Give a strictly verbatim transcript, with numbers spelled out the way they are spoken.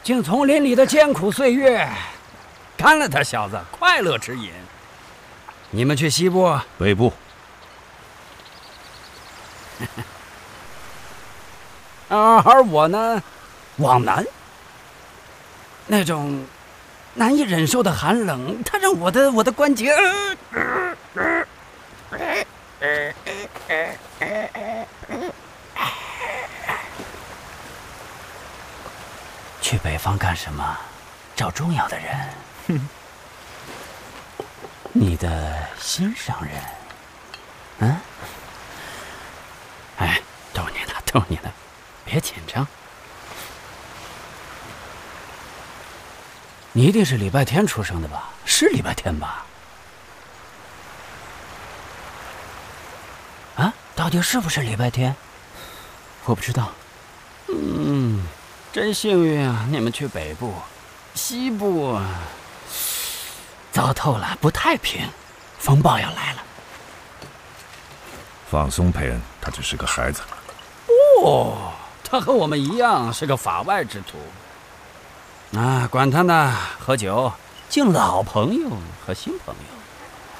经丛林里的艰苦岁月，干了他小子快乐之瘾。你们去西部、 北部。 而我呢，往南。那种难以忍受的寒冷，它让我的我的关节。去北方干什么？找重要的人。 哼， 你的心上人。嗯？哎，逗你呢，逗你呢，别紧张。你一定是礼拜天出生的吧？是礼拜天吧？啊，到底是不是礼拜天？ 我不知道。 嗯，真幸运啊！你们去北部，西部糟透了，不太平，风暴要来了。 放松，佩恩，他只是个孩子。 哦，他和我们一样是个法外之徒。啊，管他呢，喝酒，敬老朋友和新朋友。